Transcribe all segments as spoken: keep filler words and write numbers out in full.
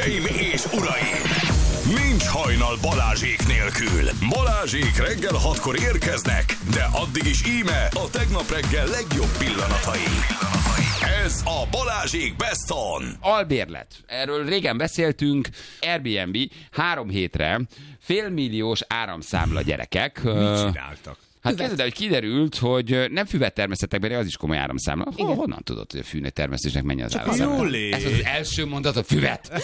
Hölgyeim és uraim! Nincs hajnal Balázsék nélkül. Balázsék reggel hatkor érkeznek, de addig is íme a tegnap reggel legjobb pillanatai. Ez a Balázsék Best On. Albérlet. Erről régen beszéltünk. Airbnb három hétre félmilliós áramszámla gyerekek. Mit csináltak? Hát kezded, hogy kiderült, hogy nem füvet termesztettek be, az is komoly áramszámla. Hol, honnan tudod, hogy a fűnek termesztésnek mennyi az áramszámla? Ez az első mondat, a füvet.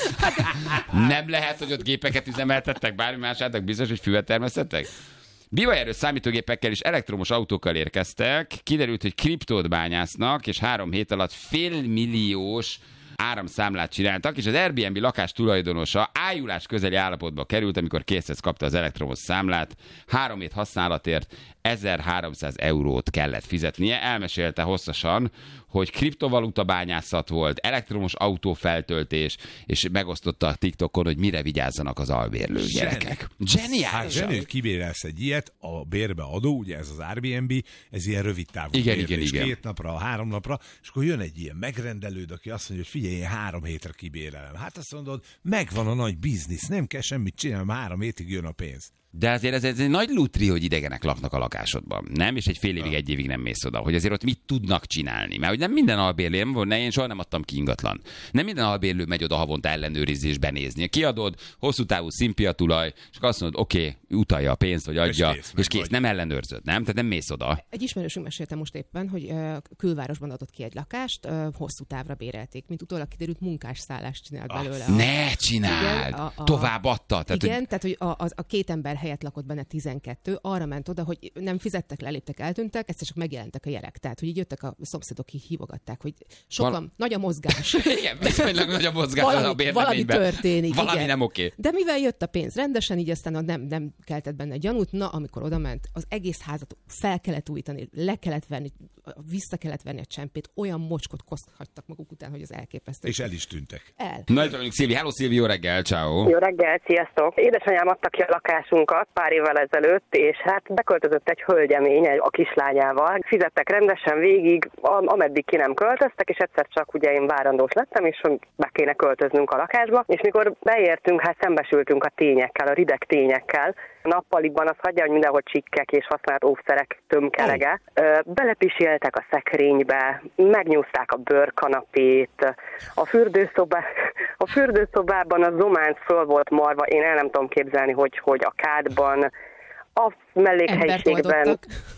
Nem lehet, hogy ott gépeket üzemeltettek, bármi más álltak, biztos, hogy füvet termesztettek? Bivaerős számítógépekkel és elektromos autókkal érkeztek, kiderült, hogy kriptót bányásznak, és három hét alatt félmilliós áramszámlát csináltak, és az Airbnb lakás tulajdonosa ájulás közeli állapotba került, amikor készhez kapta az elektromos számlát. Három hét használatért ezerháromszáz eurót kellett fizetnie. Elmesélte hosszasan, hogy kriptovaluta bányászat volt, elektromos autófeltöltés, és megosztotta a TikTokon, hogy mire vigyázzanak az albérlő gyerekek. Zseniális! Hát zseniális, kibérelsz egy ilyet, a bérbe adó, ugye ez az Airbnb, ez ilyen rövid távú igen, bérlés, igen, igen. két napra, három napra, és akkor jön egy ilyen megrendelőd, aki azt mondja, hogy figyelj, én három hétre kibérelem. Hát azt mondod, megvan a nagy biznisz, nem kell semmit csinálni, három hétig jön a pénz. De azért ez, ez egy nagy lutri, hogy idegenek laknak a lakásodban, nem? És egy fél évig, egy évig nem mész oda, hogy azért ott mit tudnak csinálni. Mert hogy nem minden albérlő, nem volt, én soha nem adtam ki ingatlan. Nem minden albérlő megy oda havonta ellenőrizni és benézni. Kiadod, hosszú távú szimpia tulaj, és azt mondod, oké, okay, utalja a pénzt, vagy adja, és kész, és kész. Nem ellenőrzöd, nem? Tehát nem mész oda. Egy ismerősünk mesélte most éppen, hogy uh, külvárosban adott ki egy lakást, uh, hosszú távra bérelték, mint utólag kiderült munkásszállást csinált belőle. Ah, ne csináld! Igen, a, a, Tovább adta. Tehát, igen, hogy... tehát hogy a, a, a két ember helyett lakott benne tizenkettő, arra ment oda, hogy nem fizettek, leléptek, eltűntek, egyszer csak megjelentek a jelek. Tehát, hogy így jöttek a szomszédok, ki hívogatták, hogy sokan, Val... nagy a mozgás. Igen, viszonylag nagy a mozgás valami, a bérleményben. Valami történik. Valami igen. nem oké. De mivel jött a pénz rendesen, így aztán nem, nem keltett benne gyanút, na, amikor oda ment, az egész házat fel kellett újítani, le kellett venni, vissza kellett venni a csempét, olyan mocskot koszthagytak maguk után, hogy az elképesztő. És el is tűntek. El. Na, itt vagyunk, Szilvi. Hello, Szilvi, jó reggel, ciao. Jó reggel, sziasztok. Édesanyám adta ki a lakásunkat pár évvel ezelőtt, és hát beköltözött egy hölgyemény a kislányával. Fizettek rendesen végig, ameddig ki nem költöztek, és egyszer csak ugye én várandós lettem, és be kéne költöznünk a lakásba, és mikor beértünk, hát szembesültünk a tényekkel, a rideg tényekkel. Nappaliban azt hagyja, hogy mindenhol csikkek és használt óvszerek tömkelege. Belepiséltek a szekrénybe, megnyúzták a bőrkanapét, a, fürdőszoba, a fürdőszobában a zománc föl volt marva, én el nem tudom képzelni, hogy, hogy a kádban, a mellékhelyiségben,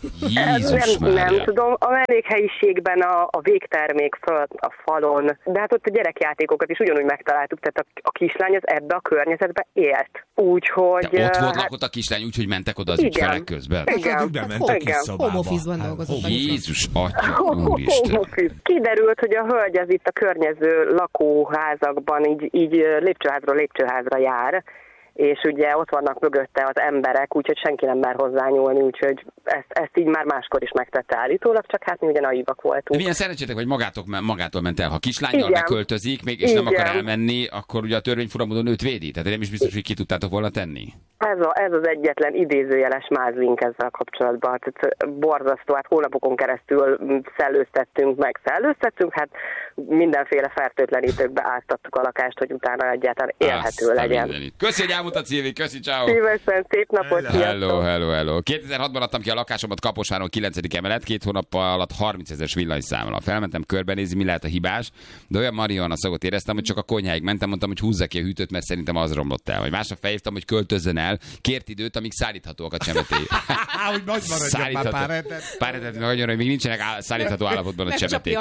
nem, nem tudom, a mellékhelyiségben a, a végtermék föl a falon, de hát ott a gyerekjátékokat is ugyanúgy megtaláltuk, tehát a, a kislány az ebbe a környezetbe élt. Úgyhogy... De ott volt hát, lakott a kislány, úgyhogy mentek oda az ügyfelek közben? Igen. Hát, bementek kis szobába. Home office-ban dolgozott. Jézus, atya, úristen. Kiderült, hogy a hölgy az itt a környező lakóházakban így, így lépcsőházról lépcsőházra jár, és ugye ott vannak mögötte az emberek, úgyhogy senki nem mer hozzányúlni, úgyhogy ezt, ezt így már máskor is megtette állítólag, csak hát mi ugye naívak voltunk. Milyen szerencsétek, hogy magátok, magától ment el. Ha kislánnyal igen. beköltözik, még, és igen. nem akar elmenni, akkor ugye a törvény furamodon őt védi. Tehát nem is biztos, hogy ki tudtátok volna tenni. Ez, a, ez az egyetlen idézőjeles mázlink ezzel kapcsolatban. Tehát borzasztó, hát hónapokon keresztül szellőztettünk, meg szellőztettünk, hát mindenféle fertőtlenítőkbe áztattuk a lakást, hogy utána egyáltalán élhető Azt legyen. Köszi, hogy elmutat, Szilvi, köszi, ciao. Szívesen, szép napot, hello, hello, hello. kétezer-hatban adtam ki a lakásomat Kaposváron, kilencedik emelet, két hónap alatt harmincezeres villanyszámla. Felmentem körbenézni, mi lehet a hibás, de olyan marihuana szagot éreztem, hogy csak a konyháig mentem, mondtam, hogy húzza ki a hűtőt, mert szerintem az romlott el. Vagy másnap felhívtam, hogy költözzön el, kért időt, amíg szállíthatóak a csemetéi. Hogy nagy maradjon már pár hetet. Pár hetet, nagyon, hogy még nincsenek szállítható állapotban a csemeték.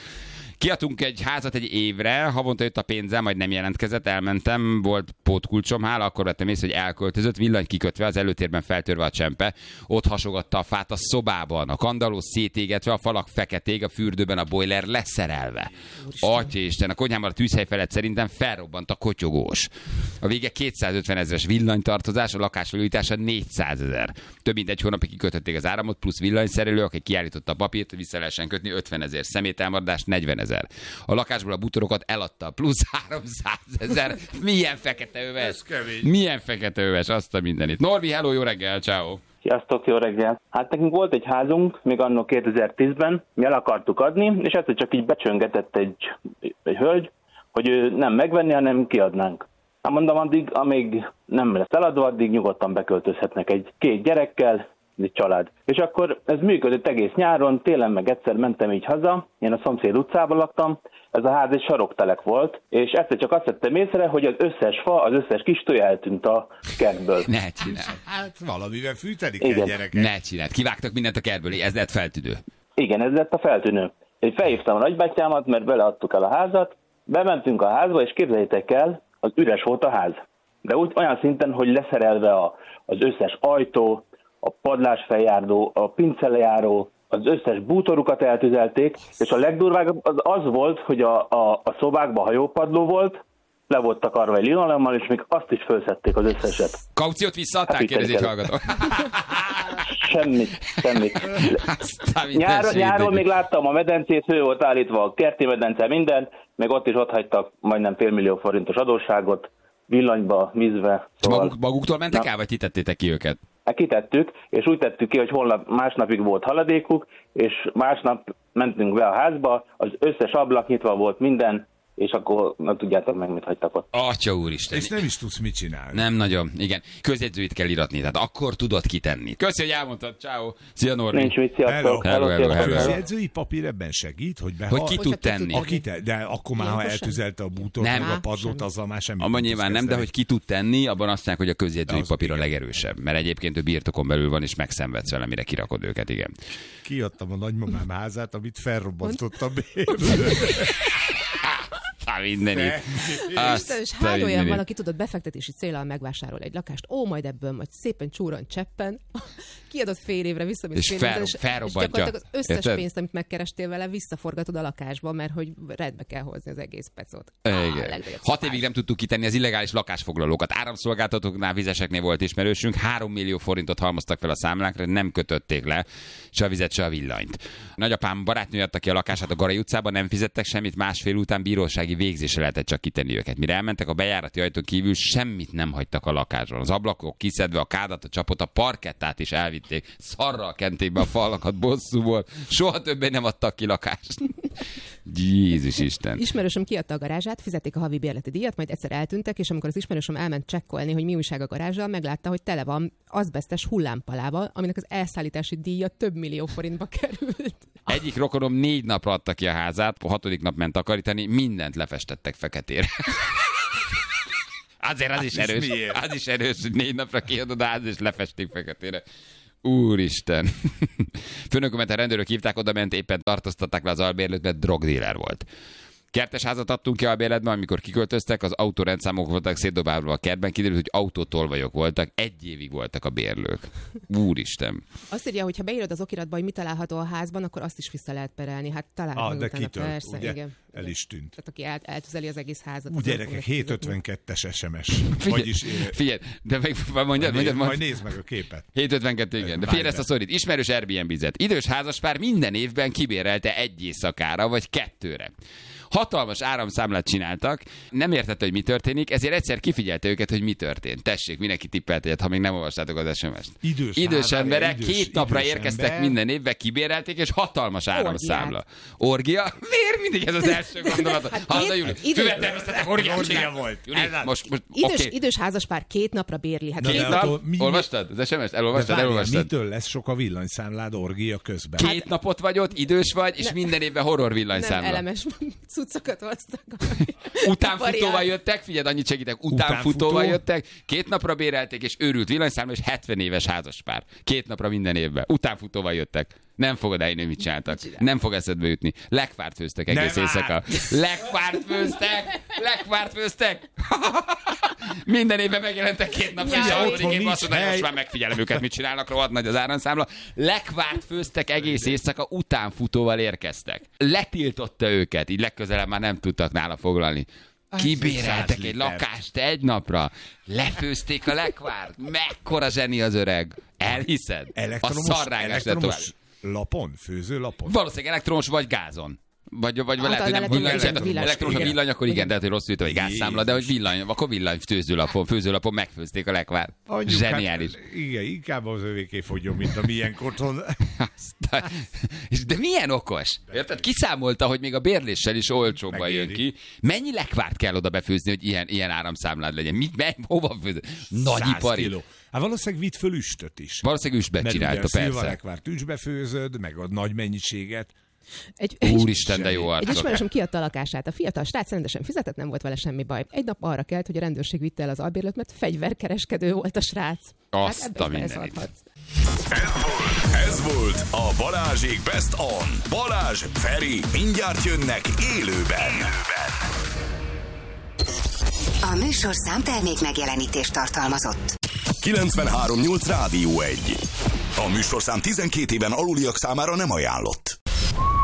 Kiadtunk egy házat egy évre, havonta jött a pénzem, majd nem jelentkezett, elmentem, volt pótkulcsom, hála, akkor vettem észre, hogy elköltözött, villany kikötve, az előtérben feltörve a csempe, ott hasogatta a fát a szobában, a kandalló szétégetve, a falak feketék, a fürdőben a boiler leszerelve. Atyaisten, a konyhámban a tűzhely felett szerintem felrobbant a kotyogós. A vége kétszázötven ezeres villanytartozás, a lakás felújítása négyszázezer. Több mint egy hónapig kikötötték az áramot, plusz villanyszerelő, aki kiállította a papírt, hogy vissza lehessen kötni, ötvenezer, szemételmaradás negyvenezer. A lakásból a bútorokat eladta, plusz háromszázezer. Milyen fekete öves? Milyen fekete öves, azt a mindenit. Norbi, hello, jó reggel, ciao. Sziasztok, jó reggel. Hát nekünk volt egy házunk, még anno kétezer-tízben, mi el akartuk adni, és egyszer csak így becsöngetett egy, egy hölgy, hogy ő nem megvenni, hanem kiadnánk. Hát mondom, addig, amíg nem lesz eladva, addig nyugodtan beköltözhetnek egy két gyerekkel, egy család. És akkor ez működött egész nyáron, télen meg egyszer mentem így haza, én a szomszéd utcában laktam, ez a ház egy saroktelek volt, és egyszer csak azt vettem észre, hogy az összes fa, az összes kis tojá eltűnt a kertből. Ne csináld. Hát valamivel fűtelik Igen. el gyerekek. Ne csináld. Kivágtak mindent a kertből, ez lett feltűnő. Igen, ez lett a feltűnő. Én felhívtam a nagybátyámat, mert beleadtuk el a házat, bementünk a házba, és képzeljétek el, az üres volt a ház. De úgy olyan szinten, hogy leszerelve a, az összes ajtó, a padlásfeljárdó, a pincelejáró, az összes bútorukat eltüzelték, és a legdurvább az az volt, hogy a, a, a szobákban hajópadló volt, le volt takarva egy linoleummal, és még azt is felszették az összeset. Kauciót visszaadták, Hát, kérdezi egy hallgató. Semmit, semmit. Nyár, nyáron még láttam a medencét, hő volt állítva, a kerti medence, minden, meg ott is ott hagytak majdnem félmillió forintos adósságot, villanyba, vízbe. Szóval... Maguk, maguktól mentek el, vagy ti tettétek ki őket? Hát kitettük, és úgy tettük ki, hogy holnap másnapig volt haladékuk, és másnap mentünk be a házba, az összes ablak nyitva volt, minden, és akkor nem tudjátok meg, mit hagytak ott. Atya úristen. És nem is tudsz mit csinálni. Nem nagyon, igen. Közjegyzőit kell iratni, tehát akkor tudod kitenni. Köszi, hogy elmondtad, ciao. Szia, Norbi. Nincs mit, sziasztok. Hello, hello, A hello. közjegyzői papír ebben segít, hogy behal... Hogy ki Hogy tud ki tud tenni. tenni. Aki te, de akkor már, ha Ilyenkor eltüzelte a bútort, Nem. meg a padlót, Semmi. azzal már semmi. Abban nyilván nem, de hogy ki tud tenni, abban azt mondják, hogy a közjegyzői De az papír a igen. legerősebb. Mert egyébként ő birtokon belül van, és megszenvedsz vele, mire kirakod őket, igen. Kiadtam a nagymamám házát, amit felrobbantottam be. Á, mindenit. Isten, és hány olyan van, aki tudod befektetési céllal megvásárol egy lakást, ó, majd ebből majd szépen csúran cseppen, kiadott fél évre vissza, És fél fel- évre, és, és felrobbantja. gyakorlatilag az összes Érted? pénzt, amit megkerestél vele, visszaforgatod a lakásba, mert hogy rendbe kell hozni az egész pecot. Igen. Hat évig nem tudtuk kitenni az illegális lakásfoglalókat. Áramszolgáltatóknál, vizeseknél volt ismerősünk, három millió forintot halmoztak fel a számlákra, nem kötötték le se a vizet, se a villanyt. Nagyapám barátnő adta ki a lakását a Garai utcában, nem fizettek semmit, másfél után bírósági végzésre lehetett csak kitenni őket. Mire elmentek a bejárati ajtón kívül, semmit nem hagytak a lakásban. Az ablakok kiszedve, a kádat, a csapot, a parkettát is elvitték. Szarral kenték be a falakat bosszúból. Soha többé nem adtak ki lakást. Jézus Isten. Ismerősöm kiadta a garázsát, fizették a havi bérleti díjat, majd egyszer eltűntek, és amikor az ismerősöm elment csekkolni, hogy mi újság a garázsal, meglátta, hogy tele van azbesztes hullámpalával, aminek az elszállítási díja több millió forintba került. Egyik rokonom négy napra adta ki a házát, a hatodik nap ment takarítani, mindent lefestettek feketére. Azért az is Hát és erős. miért? Az is erős, hogy négy napra kiadod a ház, és lefestik feketére. Úristen. Főnökömet a rendőrök hívták, oda ment, éppen tartóztatták le az albérlőt, mert drogdíler volt. Kertes házat adtunk ki albérletben, amikor kiköltöztek, az autórendszámok voltak szétdobálva a kertben, kiderült, hogy autótolvajok voltak, egy évig voltak a bérlők. Úristen. Azt írja, hogy ha beírod az okiratba, hogy mi található a házban, akkor azt is vissza lehet perelni. Hát talán Ah, meg de utána, kitört, persze, ugye? igen. El is tűnt. Tehát aki el, eltüzeli az egész házat. Úgy az nem gyerekek, fogja hét fizetni. ötvenkettes es em es. Figyelj, Vagyis eh, figyelj, de meg, mondjad, mondjad, nézd, majd mondjad. nézd meg a képet. hét ötvenkettő, igen. De Várj figyelj ezt a be. szorít. Ismerős Airbnb-zet. Idős házaspár minden évben kibérelte egy éjszakára, vagy kettőre. Hatalmas áramszámlát csináltak, nem értette, hogy mi történik, ezért egyszer kifigyelte őket, hogy mi történt. Tessék, mindenki tippelt egyet, ha még nem olvastátok az es em es-t. Idős idős háza, emberek idős- két napra idős érkeztek ember. minden évben, kibérelték, és hatalmas áramszámla. Orgia? Miért mindig ez az első gondolat? Hát Hallod, két- Júli? idő- Füvetermesztetek, orgiát Orgia csinál. volt. Júli, Ez az. most, most Idős, oké. idős házaspár két napra bérli. Hát Na, Két de nap? attól mi- Olvastad az es em es-t? De Elolvastad? várjál, Elolvastad? mitől lesz sok a villanyszámlád orgia közben? Két napot vagy ott, idős vagy, és minden évben horror nem villanyszámla. elemes cuccokat hoztak. Utánfutóval Variált. jöttek, figyeld, annyit segítek, utánfutóval Utánfutó? jöttek, két napra bérelték, és őrült villanyszámla, és hetven éves házaspár. Két napra minden évben. Utánfutóval jöttek. Nem fogod elhinni, mit csináltak. Nem fog eszedbe jutni. Lekvárt főztek egész Nem éjszaka. áll. Lekvárt főztek! Lekvárt főztek! Minden évben megjelentek két nap. Nyári. Ugye, Otthon harmadik évben nincs azt mondta, hely. most már megfigyelem őket, mit csinálnak, rohadt nagy az áramszámla. Lekvárt főztek egész éjszaka, utánfutóval érkeztek. Letiltotta őket, így legközelebb már nem tudtak nála foglalni. Kibéreltek száz egy liter. lakást egy napra, lefőzték a lekvárt. Mekkora zseni az öreg. Elhiszed? Elektromos, a szarrágás lett tovább. elektromos lapon, főző lapon. Valószínűleg elektromos vagy gázon. Vagy, vagy hát, lehet, hogy nem villany, elektromos a villany, akkor igen, de hogy rossz ütő, vagy gázszámla, de hogy villany, akkor villany főzőlapon, főzőlapon megfőzték a lekvárt. Zseniális. Hát, igen, inkább az övéké fogjon, mint a milyen otthon. De milyen okos? Érted? Kiszámolta, hogy még a bérléssel is olcsóbban jön ki. Mennyi lekvárt kell oda befőzni, hogy ilyen, ilyen áramszámlád legyen? Mit, me, hova főzni? Nagyipari. Hát valószínűleg vitt föl üstöt is. Valószínűleg üstbe csinálta, persze. Mert ugye a lekvárt üstbe főzöd, meg a nagy mennyiséget. Egy, Úristen, de jó arcok. Egy ismerősöm kiadta a lakását. A fiatal srác rendesen fizetett, nem volt vele semmi baj. Egy nap arra kelt, hogy a rendőrség vitte el az albérlőt, mert fegyverkereskedő volt a srác. Azt hát a mindenit. Ez volt, ez volt a Balázsék Best On. Balázs, Feri, mindjárt jönnek élőben. élőben. A műsorszám termék megjelenítést tartalmazott. kilencvenhárom nyolc Rádió egy. A műsorszám tizenkét éven aluliak számára nem ajánlott.